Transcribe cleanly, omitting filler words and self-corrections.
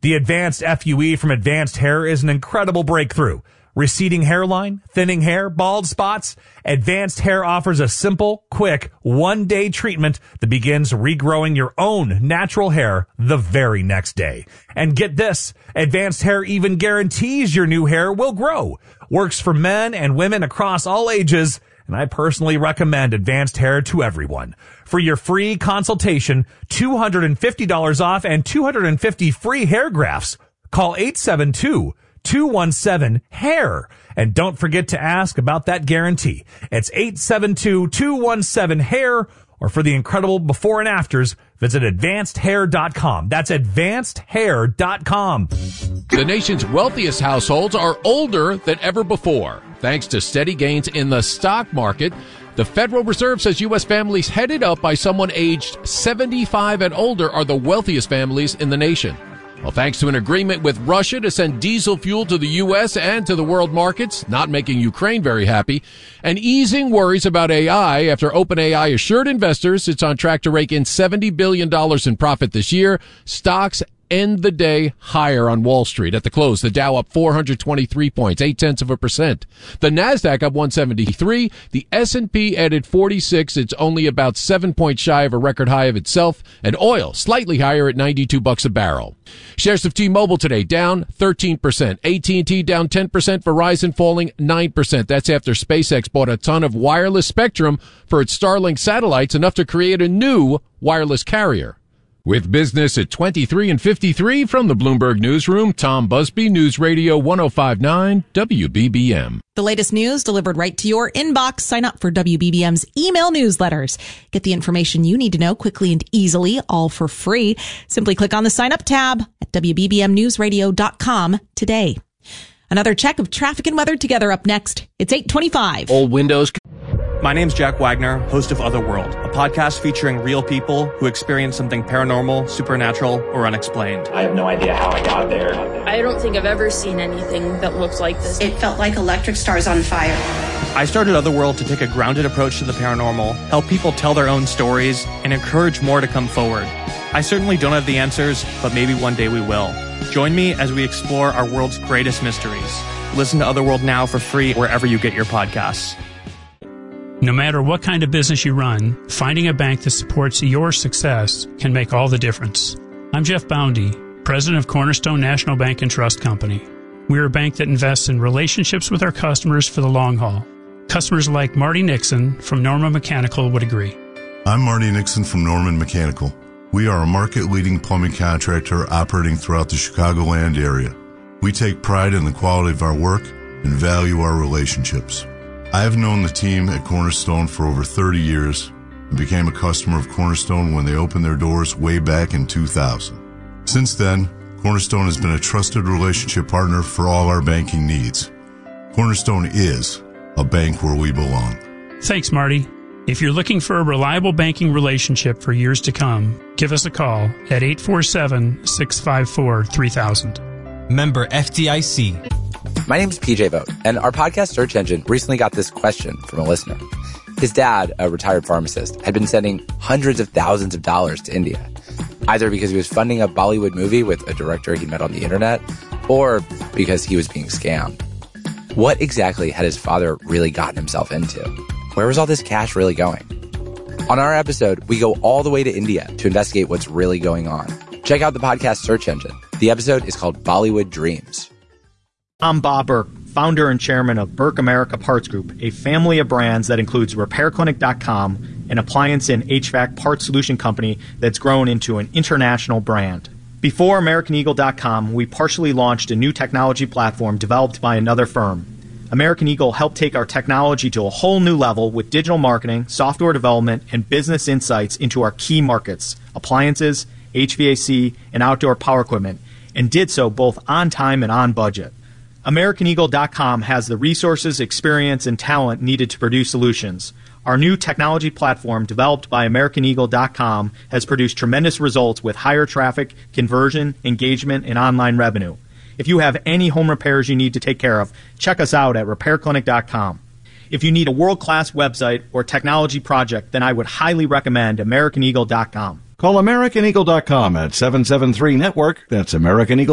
The Advanced FUE from Advanced Hair is an incredible breakthrough. Receding hairline, thinning hair, bald spots. Advanced Hair offers a simple, quick, one-day treatment that begins regrowing your own natural hair the very next day. And get this, Advanced Hair even guarantees your new hair will grow. Works for men and women across all ages, and I personally recommend Advanced Hair to everyone. For your free consultation, $250 off and 250 free hair grafts. Call 872-217-HAIR. And don't forget to ask about that guarantee. It's 872-217-HAIR. Or for the incredible before and afters, visit advancedhair.com. That's advancedhair.com. The nation's wealthiest households are older than ever before. Thanks to steady gains in the stock market, the Federal Reserve says U.S. families headed up by someone aged 75 and older are the wealthiest families in the nation. Well, thanks to an agreement with Russia to send diesel fuel to the U.S. and to the world markets, not making Ukraine very happy, and easing worries about AI after OpenAI assured investors it's on track to rake in $70 billion in profit this year, stocks end the day higher on Wall Street. At the close, the Dow up 423 points, 0.8%. The Nasdaq up 173. The S&P added 46. It's only about 7 points shy of a record high of itself. And oil slightly higher at $92 a barrel. Shares of T-Mobile today down 13%. AT&T down 10%. Verizon falling 9%. That's after SpaceX bought a ton of wireless spectrum for its Starlink satellites, enough to create a new wireless carrier. With business at 23 and 53 from the Bloomberg Newsroom, Tom Busby, News Radio 105.9 WBBM. The latest news delivered right to your inbox. Sign up for WBBM's email newsletters. Get the information you need to know quickly and easily, all for free. Simply click on the sign up tab at WBBMnewsradio.com today. Another check of traffic and weather together up next. It's 8:25. Old windows. My name's Jack Wagner, host of Otherworld, a podcast featuring real people who experience something paranormal, supernatural, or unexplained. I have no idea how I got there. I don't think I've ever seen anything that looks like this. It felt like electric stars on fire. I started Otherworld to take a grounded approach to the paranormal, help people tell their own stories, and encourage more to come forward. I certainly don't have the answers, but maybe one day we will. Join me as we explore our world's greatest mysteries. Listen to Otherworld now for free wherever you get your podcasts. No matter what kind of business you run, finding a bank that supports your success can make all the difference. I'm Jeff Boundy, president of Cornerstone National Bank and Trust Company. We're a bank that invests in relationships with our customers for the long haul. Customers like Marty Nixon from Norman Mechanical would agree. I'm Marty Nixon from Norman Mechanical. We are a market-leading plumbing contractor operating throughout the Chicagoland area. We take pride in the quality of our work and value our relationships. I have known the team at Cornerstone for over 30 years and became a customer of Cornerstone when they opened their doors way back in 2000. Since then, Cornerstone has been a trusted relationship partner for all our banking needs. Cornerstone is a bank where we belong. Thanks, Marty. If you're looking for a reliable banking relationship for years to come, give us a call at 847-654-3000. Member FDIC. My name is PJ Vogt, and our podcast search engine recently got this question from a listener. His dad, a retired pharmacist, had been sending hundreds of thousands of dollars to India, either because he was funding a Bollywood movie with a director he met on the internet, or because he was being scammed. What exactly had his father really gotten himself into? Where was all this cash really going? On our episode, we go all the way to India to investigate what's really going on. Check out the podcast search engine. The episode is called Bollywood Dreams. I'm Bob Burke, founder and chairman of Burke America Parts Group, a family of brands that includes RepairClinic.com, an appliance and HVAC parts solution company that's grown into an international brand. Before AmericanEagle.com, we partially launched a new technology platform developed by another firm. American Eagle helped take our technology to a whole new level with digital marketing, software development, and business insights into our key markets, appliances, HVAC, and outdoor power equipment, and did so both on time and on budget. AmericanEagle.com has the resources, experience, and talent needed to produce solutions. Our new technology platform, developed by AmericanEagle.com, has produced tremendous results with higher traffic, conversion, engagement, and online revenue. If you have any home repairs you need to take care of, check us out at RepairClinic.com. If you need a world-class website or technology project, then I would highly recommend AmericanEagle.com. Call AmericanEagle.com at 773-NETWORK. That's American Eagle.